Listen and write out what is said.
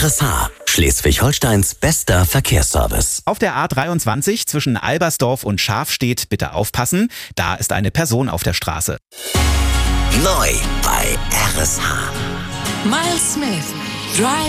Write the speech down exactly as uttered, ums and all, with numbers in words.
S H, Schleswig-Holsteins bester Verkehrsservice. Auf der A dreiundzwanzig zwischen Albersdorf und Schafstedt bitte aufpassen, da ist eine Person auf der Straße. Neu bei R S H. Miles Smith, Drive